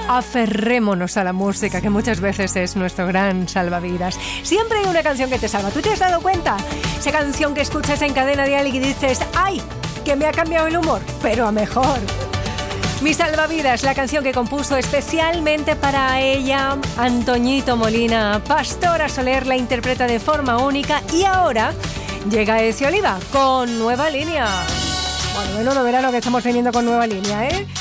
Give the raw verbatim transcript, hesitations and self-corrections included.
Aferrémonos a la música, que muchas veces es nuestro gran salvavidas. Siempre hay una canción que te salva. ¿Tú te has dado cuenta? Esa canción que escuchas en Cadena Dial y dices, ¡ay! Que me ha cambiado el humor, pero a mejor. Mi salvavidas, la canción que compuso especialmente para ella Antoñito Molina. Pastora Soler la interpreta de forma única y ahora llega Ezio Oliva con Nueva Línea. Bueno, menudo verano que estamos teniendo con Nueva Línea, ¿eh?